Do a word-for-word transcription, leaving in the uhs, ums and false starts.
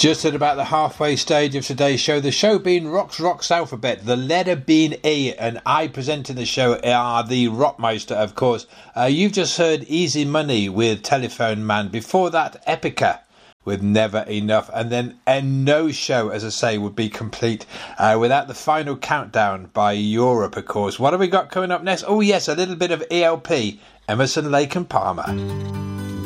Just at about the halfway stage of today's show, the show being Rock's Rocks Alphabet, the letter being E, and I presenting the show are the Rockmeister, of course. Uh, you've just heard Easy Money with Telephone Man. Before that, Epica with Never Enough. And then a no show, as I say, would be complete uh, without the final countdown by Europe, of course. What have we got coming up next? Oh, yes, a little bit of E L P, Emerson, Lake and Palmer.